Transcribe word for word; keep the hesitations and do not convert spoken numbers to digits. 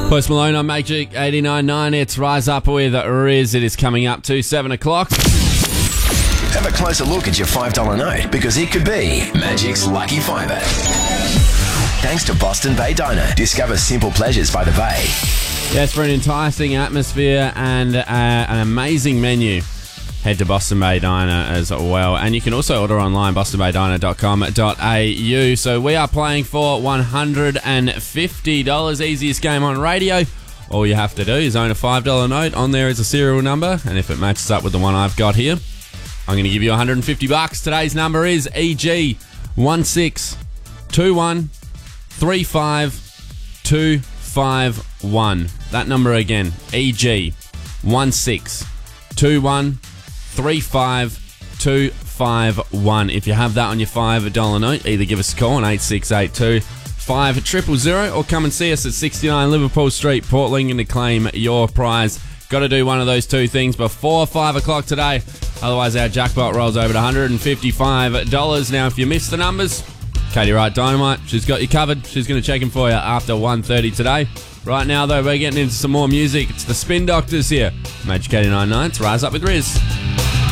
Post Malone on Magic eighty-nine point nine. It's Rise Up with Riz. It is coming up to seven o'clock. Have a closer look at your five dollar note because it could be Magic's Lucky Fiver. Thanks to Boston Bay Diner. Discover simple pleasures by the bay. Yes, for an enticing atmosphere and uh, an amazing menu, head to Boston Bay Diner as well. And you can also order online, boston bay diner dot com dot a u. So we are playing for one hundred fifty dollars. Easiest game on radio. All you have to do is own a five dollar note. On there is a serial number. And if it matches up with the one I've got here, I'm going to give you one hundred fifty bucks. Today's number is E G one six two one three five two five one. That number again, E G one six two one three five two five one. If you have that on your five dollar note, either give us a call on eight six eight two five zero zero zero or come and see us at sixty-nine Liverpool Street, Port Lincoln, to claim your prize. Got to do one of those two things before five o'clock today. Otherwise, our jackpot rolls over to one hundred fifty-five dollars. Now, if you missed the numbers, Katie Wright Dynamite, she's got you covered. She's going to check them for you after one thirty today. Right now, though, we're getting into some more music. It's the Spin Doctors here. Magic eighty-nine point nine. It's Rise Up with Riz.